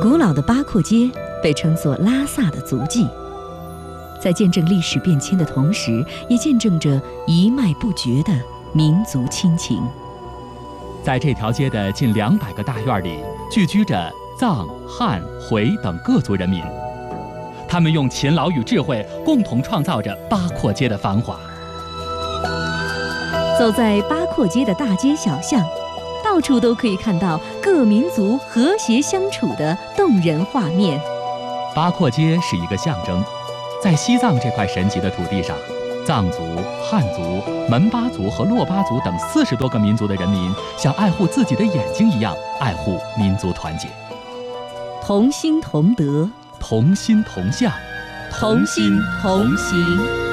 古老的八廓街被称作拉萨的足迹，在见证历史变迁的同时，也见证着一脉不绝的民族亲情。 在这条街的近200个大院里，聚居着藏、汉、回等各族人民，他们用勤劳与智慧共同创造着八廓街的繁华。 走在八廓街的大街小巷，到处都可以看到各民族和谐相处的动人画面。 八廓街是一个象征，在西藏这块神奇的土地上，藏族、汉族、门巴族和珞巴族等40多个民族的人民，像爱护自己的眼睛一样爱护民族团结， 同心同德， 同心同向， 同心同行。